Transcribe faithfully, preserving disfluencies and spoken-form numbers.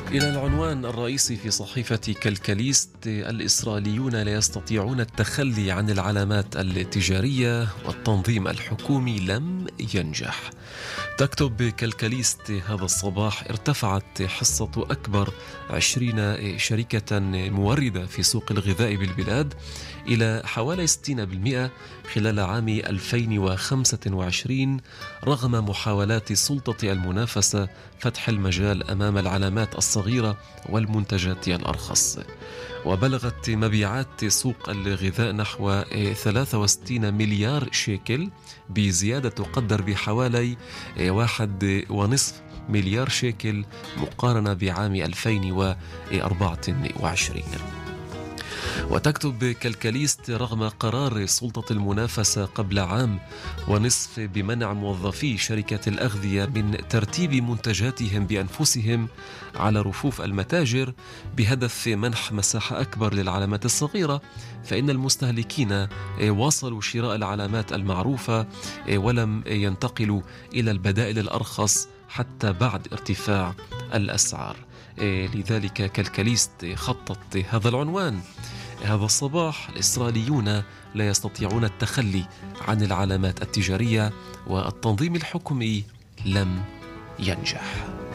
إلى العنوان الرئيسي في صحيفة كالكاليست: الإسرائيليون لا يستطيعون التخلي عن العلامات التجارية والتنظيم الحكومي لم ينجح. تكتب كالكاليست هذا الصباح: ارتفعت حصة أكبر عشرين شركة موردة في سوق الغذاء بالبلاد إلى حوالي ستين بالمئة خلال عام ألفين وخمسة وعشرين، رغم محاولات سلطة المنافسة فتح المجال أمام العلامات الصغيرة والمنتجات الأرخص. وبلغت مبيعات سوق الغذاء نحو ثلاثة وستين مليار شيكل، بزيادة تقدر بحوالي واحد ونصف مليار شيكل مقارنة بعام ألفين وأربعة وعشرين. وتكتب كالكاليست: رغم قرار سلطة المنافسة قبل عام ونصف بمنع موظفي شركة الأغذية من ترتيب منتجاتهم بأنفسهم على رفوف المتاجر بهدف منح مساحة أكبر للعلامات الصغيرة، فإن المستهلكين واصلوا شراء العلامات المعروفة ولم ينتقلوا إلى البدائل الأرخص حتى بعد ارتفاع الأسعار. لذلك كالكاليست خطط هذا العنوان هذا الصباح: الإسرائيليون لا يستطيعون التخلي عن العلامات التجارية والتنظيم الحكومي لم ينجح.